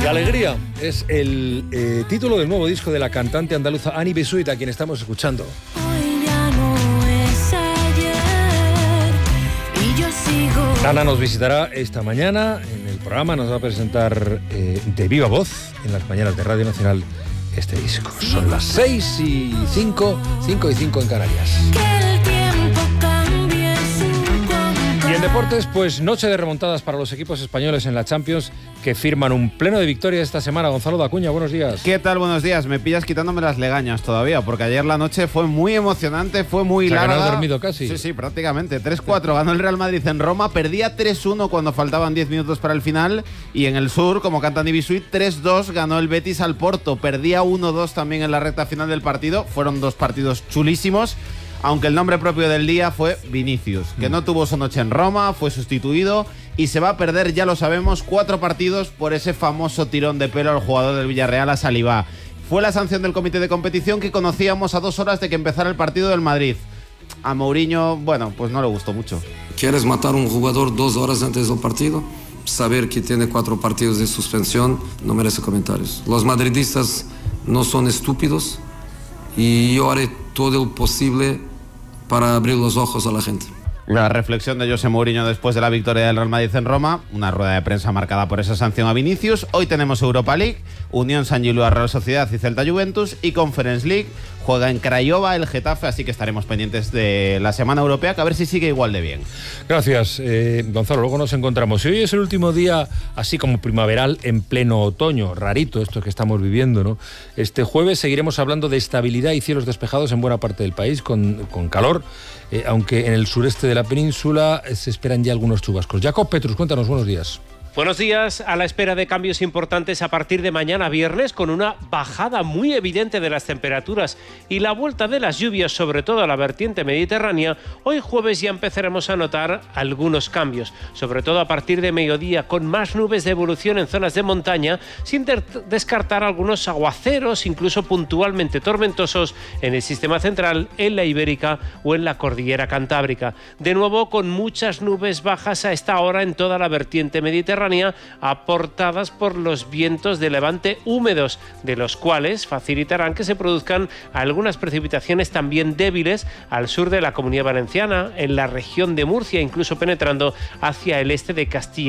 La alegría es el título del nuevo disco de la cantante andaluza Annie Bessuit, a quien estamos escuchando. Hoy ya no es ayer y yo sigo. Ana nos visitará esta mañana en el programa, nos va a presentar de viva voz en las mañanas de Radio Nacional este disco. Son las 6:05, 5:05 en Canarias. Que el tiempo cambie su compás. Y en deportes, pues noche de remontadas para los equipos españoles en la Champions, que firman un pleno de victorias esta semana. Gonzalo Dacuña, buenos días. ¿Qué tal? Buenos días. Me pillas quitándome las legañas todavía, porque ayer la noche fue muy emocionante, fue muy larga. ¿No has dormido casi? Sí, prácticamente. 3-4 ganó el Real Madrid en Roma, perdía 3-1 cuando faltaban 10 minutos para el final, y en el sur, como canta Annie Bessuit, 3-2 ganó el Betis al Porto, perdía 1-2 también en la recta final del partido. Fueron dos partidos chulísimos, aunque el nombre propio del día fue Vinicius, que no tuvo su noche en Roma, fue sustituido y se va a perder, ya lo sabemos, 4 partidos por ese famoso tirón de pelo al jugador del Villarreal, a Saliba. Fue la sanción del comité de competición que conocíamos a 2 horas de que empezara el partido del Madrid. A Mourinho, bueno, pues no le gustó mucho. ¿Quieres matar a un jugador 2 horas antes del partido? Saber que tiene 4 partidos de suspensión no merece comentarios. Los madridistas no son estúpidos y yo haré todo lo posible para abrir los ojos a la gente. La reflexión de José Mourinho después de la victoria del Real Madrid en Roma, una rueda de prensa marcada por esa sanción a Vinicius. Hoy tenemos Europa League, Unión San Gilua, Real Sociedad y Celta Juventus, y Conference League. Juega en Craiova el Getafe, así que estaremos pendientes de la semana europea, que a ver si sigue igual de bien. Gracias, Gonzalo. Luego nos encontramos. Y hoy es el último día, así como primaveral, en pleno otoño. Rarito esto que estamos viviendo, ¿no? Este jueves seguiremos hablando de estabilidad y cielos despejados en buena parte del país, con calor, aunque en el sureste de la península se esperan ya algunos chubascos. Jacob Petrus, cuéntanos, buenos días. Buenos días, a la espera de cambios importantes a partir de mañana viernes, con una bajada muy evidente de las temperaturas y la vuelta de las lluvias, sobre todo a la vertiente mediterránea. Hoy jueves ya empezaremos a notar algunos cambios, sobre todo a partir de mediodía, con más nubes de evolución en zonas de montaña, sin descartar algunos aguaceros, incluso puntualmente tormentosos, en el sistema central, en la Ibérica o en la cordillera cantábrica. De nuevo, con muchas nubes bajas a esta hora en toda la vertiente mediterránea, aportadas por los vientos de levante húmedos, de los cuales facilitarán que se produzcan algunas precipitaciones también débiles al sur de la Comunidad Valenciana, en la región de Murcia, incluso penetrando hacia el este de Castilla